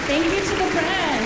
Thank you to the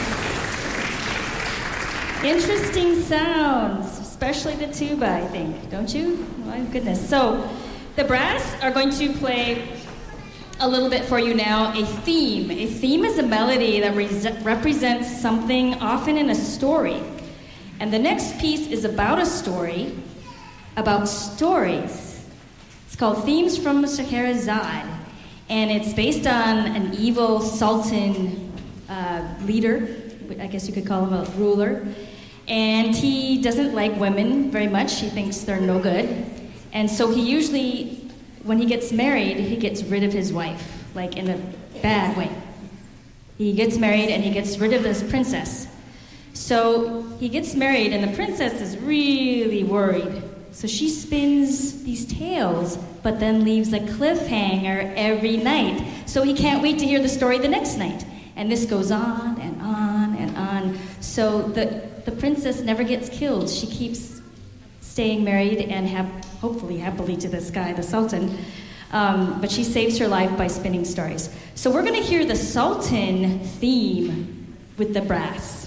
press. Interesting sounds, especially the tuba, I think. Don't you? My goodness. So, the brass are going to play a little bit for you now, a theme. A theme is a melody that represents something, often in a story. And the next piece is about a story, about stories. It's called Themes from Scheherazade. And it's based on an evil sultan leader, I guess you could call him a ruler. And he doesn't like women very much. He thinks they're no good. And so he usually, when he gets married, he gets rid of his wife, like in a bad way. He gets married and he gets rid of this princess. So he gets married and the princess is really worried. So she spins these tales, but then leaves a cliffhanger every night. So he can't wait to hear the story the next night. And this goes on and on and on. So the princess never gets killed. She keeps staying married and hopefully happily to this guy, the sultan. But she saves her life by spinning stories. So we're going to hear the sultan theme with the brass.